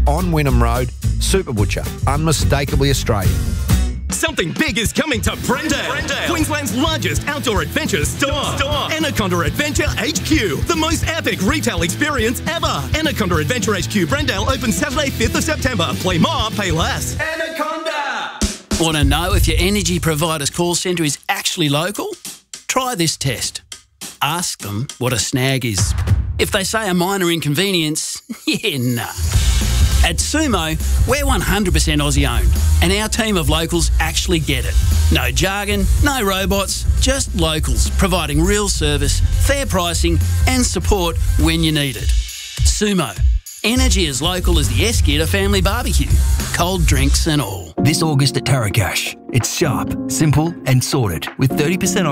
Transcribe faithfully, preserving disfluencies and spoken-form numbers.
on Wynnum Road. Super Butcher, unmistakably Australian. Something big is coming to Brendale. Brendale. Queensland's largest outdoor adventure store. store. Anaconda Adventure H Q. The most epic retail experience ever. Anaconda Adventure H Q Brendale opens Saturday, fifth of September. Play more, pay less. Anaconda! Want to know if your energy provider's call centre is actually local? Try this test. Ask them what a snag is. If they say a minor inconvenience, yeah, nah. At Sumo, we're one hundred percent Aussie owned, and our team of locals actually get it. No jargon, no robots, just locals providing real service, fair pricing and support when you need it. Sumo. Energy as local as the Esketer family barbecue. Cold drinks and all. This August at Tarracash, it's sharp, simple and sorted with thirty percent off